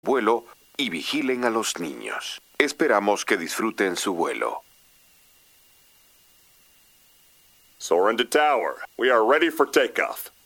vuelo y vigilen a los niños. Esperamos que disfruten su vuelo. Soarin' to tower. We are ready for takeoff.